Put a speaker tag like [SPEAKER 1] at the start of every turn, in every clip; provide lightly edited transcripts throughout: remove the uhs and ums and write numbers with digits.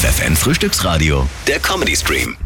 [SPEAKER 1] FFN Frühstücksradio, der Comedy-Stream.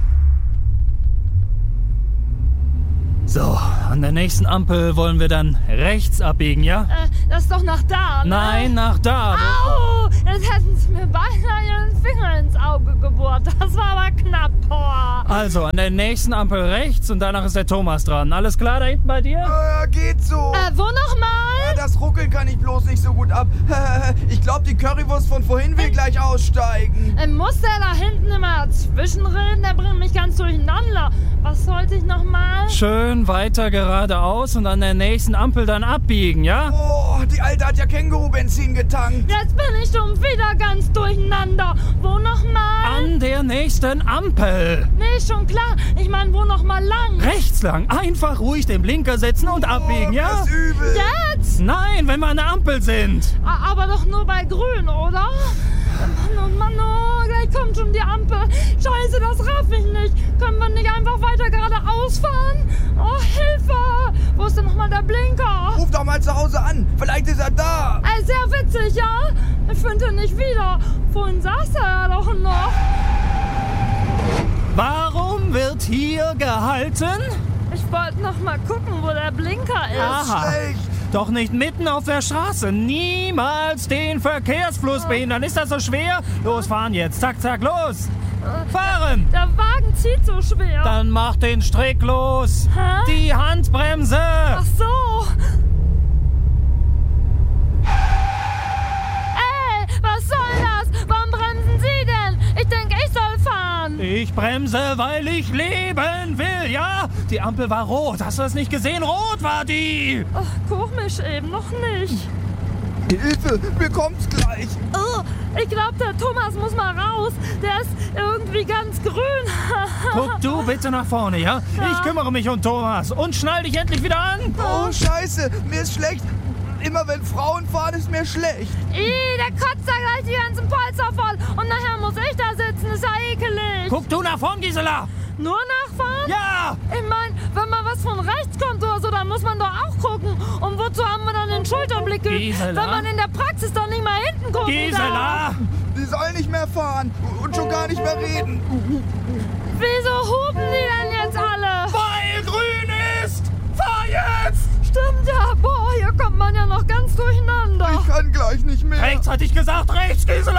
[SPEAKER 2] So, an der nächsten Ampel wollen wir dann rechts abbiegen, ja?
[SPEAKER 3] Das ist doch nach da, ne?
[SPEAKER 2] Nein, nach da.
[SPEAKER 3] Au! Jetzt hätten sie mir beinahe ihren Finger ins Auge gebohrt. Das war aber knapp, boah.
[SPEAKER 2] Also, an der nächsten Ampel rechts und danach ist der Thomas dran. Alles klar da hinten bei dir?
[SPEAKER 4] Geht so.
[SPEAKER 3] Wo nochmal?
[SPEAKER 4] Das Ruckeln kann ich bloß nicht so gut ab. Ich glaube, die Currywurst von vorhin will gleich aussteigen.
[SPEAKER 3] Muss der da hinten immer dazwischenreden? Der bringt mich ganz durcheinander. Was sollte ich nochmal?
[SPEAKER 2] Schön weiter geradeaus und an der nächsten Ampel dann abbiegen, ja?
[SPEAKER 4] Oh, die Alte hat ja Känguru-Benzin getankt.
[SPEAKER 3] Jetzt bin ich schon wieder ganz durcheinander. Wo nochmal?
[SPEAKER 2] An der nächsten Ampel.
[SPEAKER 3] Nee, schon klar. Ich meine, wo nochmal lang?
[SPEAKER 2] Rechts lang. Einfach ruhig den Blinker setzen und abbiegen, ja?
[SPEAKER 4] Das ist übel.
[SPEAKER 3] Jetzt?
[SPEAKER 2] Nein, wenn wir an der Ampel sind.
[SPEAKER 3] Aber doch nur bei grün, oder? Mann, oh Mann, oh, gleich kommt schon die Ampel. Scheiße, das raff ich nicht. Können wir nicht einfach weiter geradeaus fahren? Oh, Hilfe! Wo ist denn nochmal der Blinker?
[SPEAKER 4] Ruf doch mal zu Hause an. Vielleicht ist er da.
[SPEAKER 3] Sehr witzig, ja? Ich finde ihn nicht wieder. Vorhin saß er ja doch noch.
[SPEAKER 2] Warum wird hier gehalten?
[SPEAKER 3] Ich wollte noch mal gucken, wo der Blinker ist.
[SPEAKER 2] Aha.
[SPEAKER 4] Schlecht.
[SPEAKER 2] Doch nicht mitten auf der Straße. Niemals den Verkehrsfluss behindern. Ist das so schwer? Los, fahren jetzt. Zack, zack, los. Fahren.
[SPEAKER 3] Der Wagen zieht so schwer.
[SPEAKER 2] Dann mach den Strick los.
[SPEAKER 3] Hä?
[SPEAKER 2] Die Handbremse.
[SPEAKER 3] Ach so. Was soll das? Warum bremsen Sie denn? Ich denke, ich soll fahren.
[SPEAKER 2] Ich bremse, weil ich leben will, ja? Die Ampel war rot. Hast du das nicht gesehen? Rot war die.
[SPEAKER 3] Ach, komisch eben noch nicht.
[SPEAKER 4] Hilfe, mir kommt's gleich.
[SPEAKER 3] Oh, ich glaube, der Thomas muss mal raus. Der ist irgendwie ganz grün.
[SPEAKER 2] Guck du bitte nach vorne, ja? Ich kümmere mich um Thomas. Und schnall dich endlich wieder an.
[SPEAKER 4] Oh, Scheiße, mir ist schlecht. Immer wenn Frauen fahren, ist mir schlecht.
[SPEAKER 3] Der kotzt da gleich die ganzen Polster voll. Und nachher muss ich da sitzen. Ist ja ekelig.
[SPEAKER 2] Guck du nach vorn, Gisela.
[SPEAKER 3] Nur nachfahren?
[SPEAKER 2] Ja.
[SPEAKER 3] Ich meine, wenn mal was von rechts kommt oder so, dann muss man doch auch gucken. Und wozu haben wir dann den Schulterblick geübt,
[SPEAKER 2] Gisela.
[SPEAKER 3] wenn man in der Praxis doch nicht mal hinten gucken
[SPEAKER 2] Gisela.
[SPEAKER 4] Die sollen nicht mehr fahren und schon gar nicht mehr reden.
[SPEAKER 3] Wieso hupen die denn jetzt alle?
[SPEAKER 2] Weil grün ist. Fahr jetzt.
[SPEAKER 3] Stimmt ja. Boah, hier kommt man ja noch ganz durcheinander.
[SPEAKER 4] Ich kann gleich nicht mehr.
[SPEAKER 2] Rechts hatte ich gesagt, rechts, Gisela.